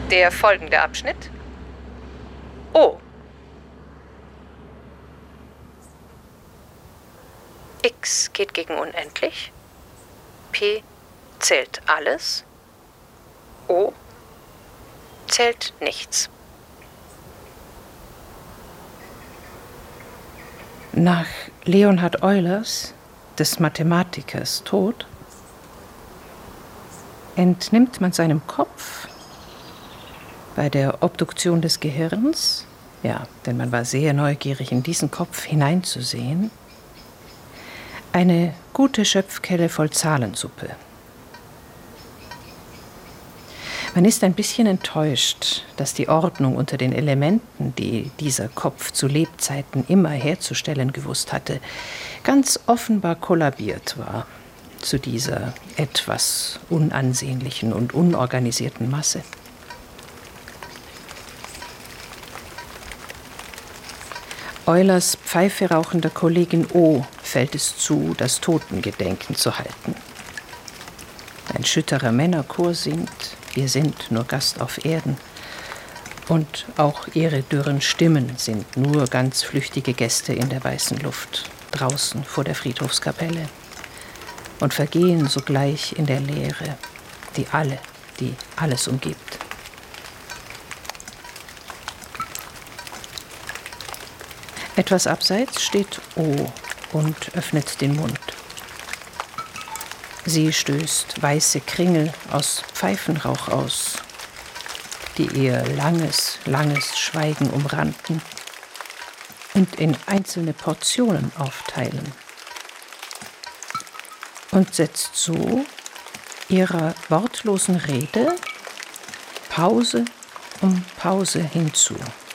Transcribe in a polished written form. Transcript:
Der folgende Abschnitt. O. X geht gegen unendlich. P zählt alles. O zählt nichts. Nach Leonhard Eulers, des Mathematikers, Tod, entnimmt man seinem Kopf bei der Obduktion des Gehirns, ja, denn man war sehr neugierig, in diesen Kopf hineinzusehen, eine gute Schöpfkelle voll Zahlensuppe. Man ist ein bisschen enttäuscht, dass die Ordnung unter den Elementen, die dieser Kopf zu Lebzeiten immer herzustellen gewusst hatte, ganz offenbar kollabiert war zu dieser etwas unansehnlichen und unorganisierten Masse. Eulers Pfeife rauchender Kollegin O. fällt es zu, das Totengedenken zu halten. Ein schütterer Männerchor singt „Wir sind nur Gast auf Erden“. Und auch ihre dürren Stimmen sind nur ganz flüchtige Gäste in der weißen Luft, draußen vor der Friedhofskapelle. Und vergehen sogleich in der Leere, die alles umgibt. Etwas abseits steht O und öffnet den Mund. Sie stößt weiße Kringel aus Pfeifenrauch aus, die ihr langes Schweigen umranden und in einzelne Portionen aufteilen. Und setzt so ihrer wortlosen Rede Pause um Pause hinzu.